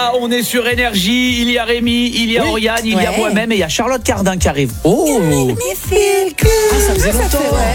On est sur Énergie, il y a Rémi, il y a Oriane, il y a moi-même et il y a Charlotte Cardin qui arrive. Oh, ça faisait longtemps.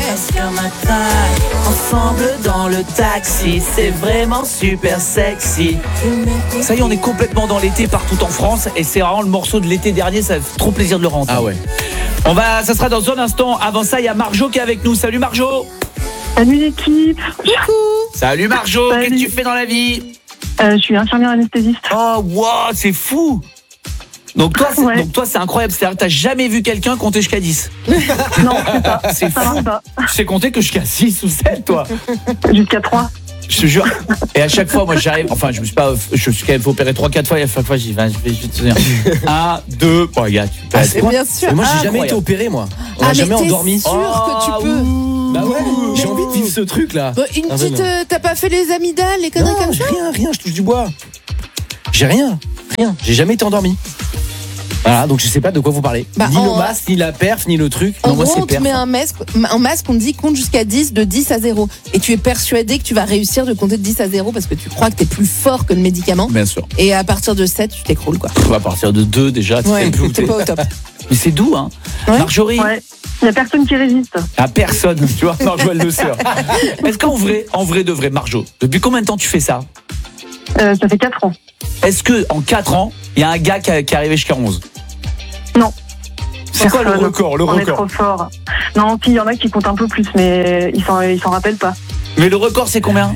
Ensemble dans le taxi, c'est vraiment super sexy. Ça y est, on est complètement dans l'été partout en France et c'est vraiment le morceau de l'été dernier, ça fait trop plaisir de le rentrer. Ah ouais. Ça sera dans un instant. Avant ça, il y a Marjo qui est avec nous. Salut Marjo. Salut l'équipe. Salut Marjo, Salut. qu'est-ce que tu fais dans la vie? Je suis infirmière anesthésiste. Oh, wow, c'est fou. Donc toi, c'est incroyable. C'est-à-dire que t'as jamais vu quelqu'un compter jusqu'à 10. Non, c'est pas. C'est Ça fou. marche pas. Tu sais compter que jusqu'à 6 ou 7, toi. Jusqu'à 3. Je te jure. Et à chaque fois, moi, j'arrive. Enfin, je suis quand même fait opérer 3-4 fois. Et à chaque fois, je dis, je vais te dire. 1, 2. Bon, regarde, tu peux. C'est Bien sûr. Mais moi, j'ai jamais Incroyable. été opéré, moi. On m'a jamais mais t'es endormi. sûr que tu peux. Bah ouais, j'ai envie de vivre ce truc-là. Une petite, t'as pas fait les amygdales, les conneries comme ça? Rien, je touche du bois. J'ai rien. J'ai jamais été endormi. Voilà, donc je sais pas de quoi vous parlez. Bah, ni le masque, ni la perf, ni le truc. En Non, moi gros, c'est on te perf. met un masque, on te dit compte jusqu'à 10, de 10 à 0. Et tu es persuadé que tu vas réussir de compter de 10 à 0 parce que tu crois que t'es plus fort que le médicament. Bien sûr. Et à partir de 7, tu t'écroules, quoi. On va partir de 2 déjà. Tu sais plus où t'es t'es. pas au top. Mais c'est doux, hein. Ouais. Marjorie. Ouais. Il n'y a personne qui résiste. À personne, tu vois. Marjo, elle le sort. Est-ce qu'en vrai de vrai, Marjo, depuis combien de temps tu fais ça? Ça fait 4 ans. Est-ce que en 4 ans, il y a un gars qui est arrivé jusqu'à 11? Non. C'est quoi le Personne. record? On est trop fort. Non, puis il y en a qui comptent un peu plus, mais ils s'en rappellent pas. Mais le record, c'est combien?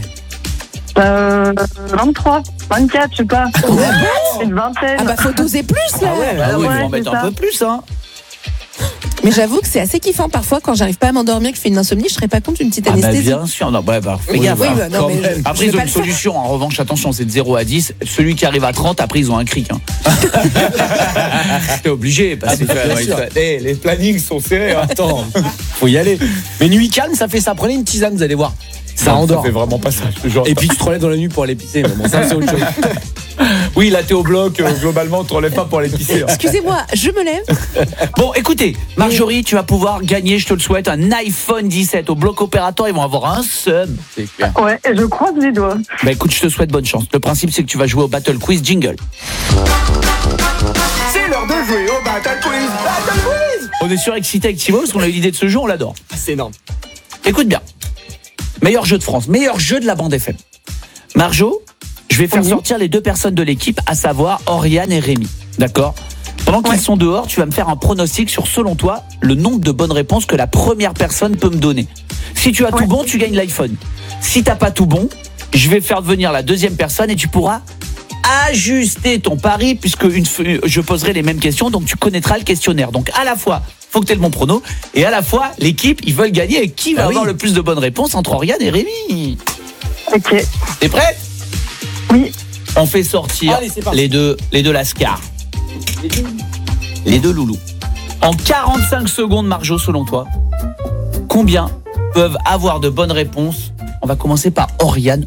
23, 24, je sais pas. Une vingtaine. Ah bah faut doser plus, là. Bah oui, ouais, faut en mettre c'est un ça. peu plus, hein. Mais j'avoue que c'est assez kiffant parfois quand j'arrive pas à m'endormir, que je fais une insomnie, je serais pas contre une petite Ah bah anesthésie. bien sûr, non, fais Oui, gaffe. oui, hein. bah non, Quand mais même. je Après, vais ils ont pas une le faire. solution. En revanche, attention, c'est de 0 à 10. Celui qui arrive à 30, après, ils ont un cric. Hein. T'es obligé. Parce que bien sûr. les plannings sont serrés. Hein. Attends, faut y aller. Mais nuit calme, ça fait ça. Prenez une tisane, vous allez voir. Ça endort. fait vraiment pas ça. Je te jure. Et puis tu te relèves dans la nuit pour aller pisser. Mais bon, ça c'est autre chose. Oui, là, t'es au bloc. Globalement, tu te relèves pas pour aller pisser. hein. Excusez-moi, je me lève. Bon, écoutez, Marjorie, tu vas pouvoir gagner, je te le souhaite, un iPhone 17 au bloc opérateur. Ils vont avoir un seum. C'est clair. Ouais, je croise les doigts. Bah écoute, je te souhaite bonne chance. Le principe, c'est que tu vas jouer au Battle Quiz Jingle. C'est l'heure de jouer au Battle Quiz. Battle Quiz. On est surexcité avec Thibaut parce qu'on a eu l'idée de ce jeu, on l'adore. C'est énorme. Écoute bien. Meilleur jeu de France, meilleur jeu de la bande FM. Marjo, je vais faire sortir les 2 personnes de l'équipe, à savoir Oriane et Rémi. D'accord? Pendant qu'ils sont dehors, tu vas me faire un pronostic sur, selon toi, le nombre de bonnes réponses que la première personne peut me donner. Si tu as tout bon, tu gagnes l'iPhone. Si t'as pas tout bon, je vais faire venir la deuxième personne et tu pourras ajuster ton pari puisque je poserai les mêmes questions, donc tu connaîtras le questionnaire. Donc à la fois, faut que tu aies le bon prono et à la fois, l'équipe, ils veulent gagner et qui va avoir le plus de bonnes réponses entre Oriane et Rémi. Ok. T'es prêt? Oui. On fait sortir Allez, c'est parti. les deux Lascar. Les deux loulous. En 45 secondes, Marjo, selon toi, combien peuvent avoir de bonnes réponses? On va commencer par Oriane.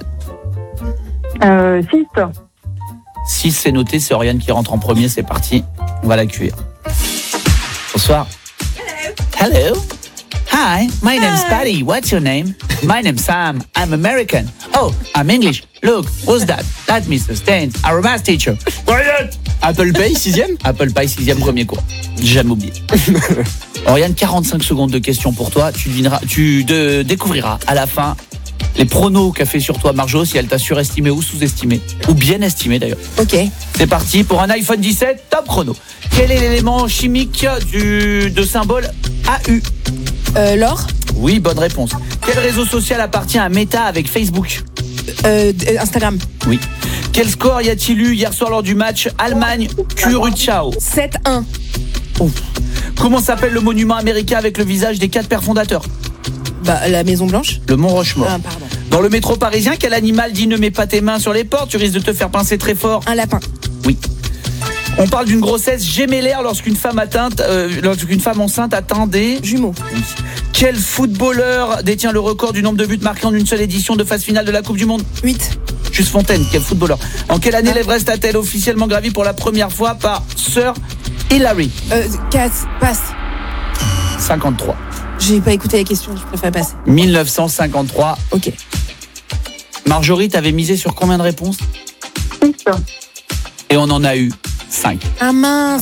6. 6, c'est noté, c'est Oriane qui rentre en premier, c'est parti. On va l'accueillir. Bonsoir. Hello. Hi, my name's Patty. What's your name? My name's Sam. I'm American. Oh, I'm English. Look, who's that? That's Mr. Staines, our math teacher. Quiet! Apple Pay, 6ème. Apple Pie, 6e, premier cours. Jamais oublié. Oriane, 45 secondes de questions pour toi. Tu découvriras à la fin les pronos qu'a fait sur toi Marjo, si elle t'a surestimé ou sous-estimé, ou bien estimé d'ailleurs. Ok. C'est parti pour un iPhone 17, top chrono. Quel est l'élément chimique de symbole AU? L'or, Oui, bonne réponse. Quel réseau social appartient à Meta avec Facebook? Instagram, Oui. Quel score y a-t-il eu hier soir lors du match Allemagne-Curaçao? 7-1. Ouf. Comment s'appelle le monument américain avec le visage des 4 pères fondateurs? Bah, la Maison Blanche. Le Mont Rushmore. Ah, pardon. Dans le métro parisien, quel animal dit ne mets pas tes mains sur les portes, tu risques de te faire pincer très fort? Un lapin. Oui. On parle d'une grossesse gémellaire lorsqu'une femme enceinte atteint des... Jumeaux. Quel footballeur détient le record du nombre de buts marqués en une seule édition de phase finale de la Coupe du Monde? 8. Juste Fontaine, quel footballeur? En quelle année l'Everest a-t-elle officiellement gravi pour la première fois par Sir Hillary? 4. Passe. 53. J'ai pas écouté la question, je préfère passer. 1953. Ok. Marjorie, t'avais misé sur combien de réponses? 6. Et on en a eu 5. Ah mince.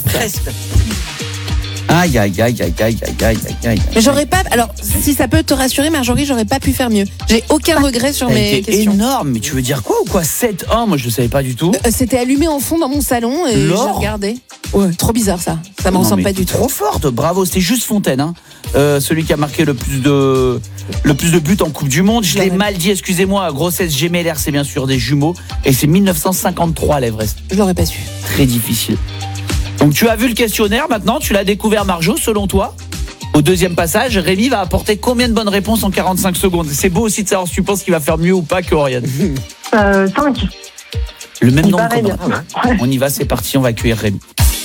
Aïe, aïe, aïe, aïe, aïe, aïe, aïe, aïe. Mais j'aurais pas. Alors, si ça peut te rassurer, Marjorie, j'aurais pas pu faire mieux. J'ai aucun regret sur Elle mes était questions. énorme, mais tu veux dire quoi ou quoi 7-1, moi je le savais pas du tout. C'était allumé en fond dans mon salon et Laure je regardais. Ouais, trop bizarre ça. Ça me Non, ressemble mais pas du tout. Trop forte, bravo, c'était juste Fontaine, hein. Celui qui a marqué le plus de buts en Coupe du Monde. Je l'ai mal dit, excusez-moi, grossesse gémellaire, c'est bien sûr des jumeaux. Et c'est 1953 l'Everest. Je l'aurais pas su. Très difficile. Donc tu as vu le questionnaire maintenant, tu l'as découvert Marjo, selon toi. Au deuxième passage, Rémi va apporter combien de bonnes réponses en 45 secondes? C'est beau aussi de savoir si tu penses qu'il va faire mieux ou pas que Oriane. 5. Le même Il nombre paraît que moi. bien. On y va, c'est parti, on va accueillir Rémi.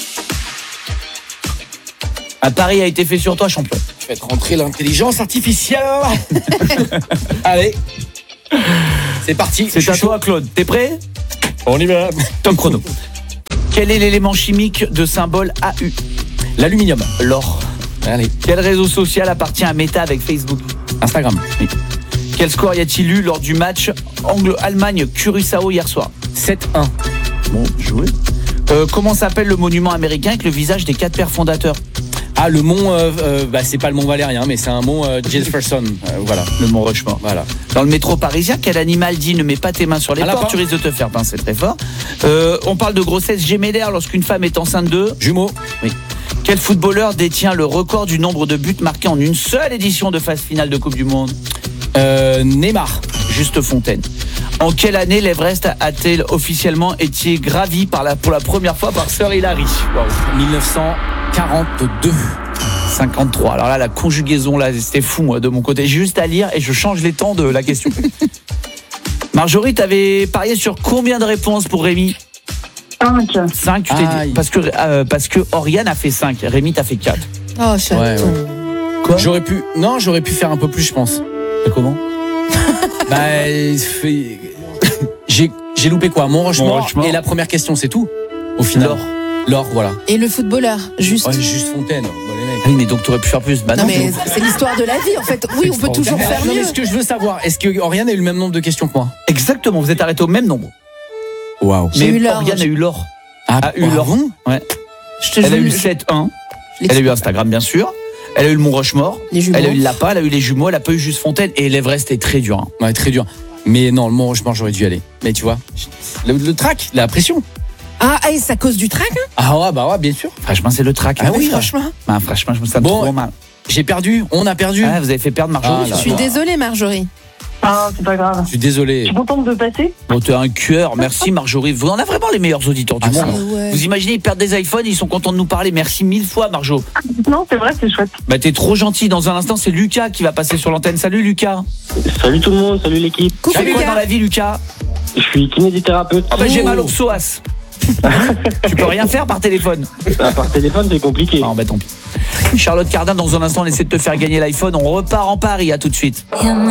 Un pari a été fait sur toi, champion. Faites rentrer l'intelligence artificielle. Allez. C'est parti. C'est Je à suis chaud. toi, Claude. T'es prêt? On y va. Top chrono. Quel est l'élément chimique de symbole AU? L'aluminium. L'or. Allez. Quel réseau social appartient à Meta avec Facebook? Instagram. Oui. Quel score y a-t-il eu lors du match Allemagne-Curaçao hier soir? 7-1. Bon, joué. Comment s'appelle le monument américain avec le visage des 4 pères fondateurs? Ah, le mont, c'est pas le mont Valérien, mais c'est un mont Jefferson. Voilà. Le mont Rushmore. Voilà. Dans le métro parisien, quel animal dit ne mets pas tes mains sur les Un portes, lapin. tu risques de te faire pincer très fort. On parle de grossesse gémellaire lorsqu'une femme est enceinte de... Jumeaux. Oui. Quel footballeur détient le record du nombre de buts marqués en une seule édition de phase finale de Coupe du Monde? Neymar. Juste Fontaine. En quelle année l'Everest a-t-elle officiellement été gravi pour la première fois par Sir Hilary? Wow. 1942. 53. Alors là, la conjugaison, là, c'était fou, moi, de mon côté. J'ai juste à lire et je change les temps de la question. Marjorie, t'avais parié sur combien de réponses pour Rémi? 5. 5, tu t'es Aïe. dit. Parce que Oriane a fait 5. Rémi, t'as fait 4. Oh, chaton. Ouais. Quoi? J'aurais pu faire un peu plus, je pense. Et comment? J'ai loupé quoi? Mont Rushmore Rushmore. et la première question, c'est tout. Au final. L'or. L'or, voilà. Et le footballeur, juste. Ouais, juste Fontaine. Bon, les mecs. Oui, mais donc t'aurais pu faire plus. Bah Non, non, mais c'est l'histoire de la vie en fait. Oui, on peut toujours faire Non, mais mieux. ce que je veux savoir, est-ce que Oriane a eu le même nombre de questions que moi? Exactement, vous êtes arrêté au même nombre. Waouh. J'ai Mais eu l'or. Oriane a eu l'or. Ah, A eu l'or. Ouais. Je te Elle a eu le jure, 7-1. je Elle a eu Instagram, bien sûr. Elle a eu le Mont Rushmore. Les jumeaux. Elle a eu le lapin, elle a eu les jumeaux, elle a pas eu juste Fontaine. Et l'Everest est très dur. Hein. Ouais, très dur. Mais non, le Mont Rushmore, j'aurais dû y aller. Mais tu vois, le track, la pression. Ah, et c'est à cause du track, hein? Ah ouais, bah ouais, bien sûr. Franchement, c'est le track. Ah oui, franchement. Ah, franchement, je me sens Bon. trop mal. J'ai perdu, on a perdu. Ah, vous avez fait perdre Marjorie. Ah, Je là, suis là. désolée, Marjorie. Ah, c'est pas grave. Je suis désolé. Je suis contente de passer. Bon, t'es un cœur. Merci Marjorie. Vous en avez vraiment les meilleurs auditeurs du Ah, ça monde. va. Ouais. Vous imaginez, ils perdent des iPhones, ils sont contents de nous parler. Merci 1000 fois, Marjo. Non, c'est vrai, c'est chouette. Bah, t'es trop gentil. Dans un instant, c'est Lucas qui va passer sur l'antenne. Salut, Lucas. Salut tout le monde, salut l'équipe. Tu Coucou fais quoi dans Lucas. la vie, Lucas? Je suis kinésithérapeute. Ah, bah, j'ai Oh. mal au psoas. Tu peux rien faire par téléphone. Par téléphone, c'est compliqué. Ah, bah, tant pis. Charlotte Cardin, dans un instant, on essaie de te faire gagner l'iPhone. On repart en Paris. À tout de suite.